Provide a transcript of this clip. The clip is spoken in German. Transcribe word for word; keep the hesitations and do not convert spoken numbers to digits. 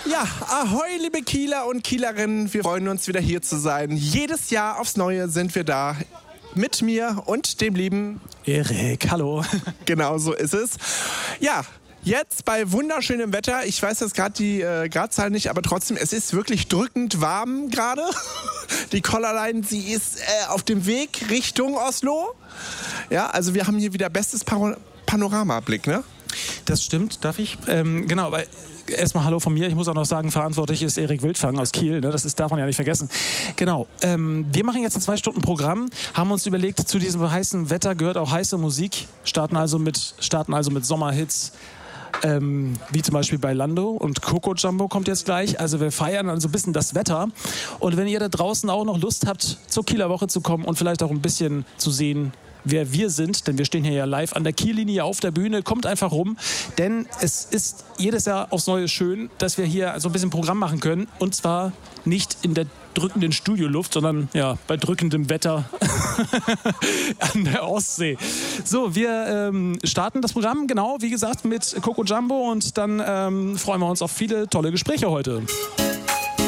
Ja, ahoi, liebe Kieler und Kielerinnen. Wir freuen uns, wieder hier zu sein. Jedes Jahr aufs Neue sind wir da. Mit mir und dem lieben Erik, hallo. Genau so ist es. Ja, jetzt bei wunderschönem Wetter. Ich weiß jetzt gerade die äh, Gradzahl nicht, aber trotzdem, es ist wirklich drückend warm gerade. Die Collarline, sie ist äh, auf dem Weg Richtung Oslo. Ja, also wir haben hier wieder bestes Pano- Panoramablick, ne? Das stimmt, darf ich? Ähm, genau, aber erstmal hallo von mir. Ich muss auch noch sagen, verantwortlich ist Erik Wildfang aus Kiel. Ne? Das ist, darf man ja nicht vergessen. Genau. Ähm, wir machen jetzt ein zwei Stunden Programm, haben uns überlegt, zu diesem heißen Wetter gehört auch heiße Musik. Starten also mit, starten also mit Sommerhits. Ähm, wie zum Beispiel bei Lando und Coco Jumbo kommt jetzt gleich. Also wir feiern also ein bisschen das Wetter. Und wenn ihr da draußen auch noch Lust habt, zur Kieler Woche zu kommen und vielleicht auch ein bisschen zu sehen, wer wir sind, denn wir stehen hier ja live an der Kiellinie auf der Bühne, kommt einfach rum, denn es ist jedes Jahr aufs Neue schön, dass wir hier so ein bisschen Programm machen können und zwar nicht in der drückenden Studioluft, sondern ja, bei drückendem Wetter an der Ostsee. So, wir ähm, starten das Programm, genau, wie gesagt, mit Coco Jumbo und dann ähm, freuen wir uns auf viele tolle Gespräche heute.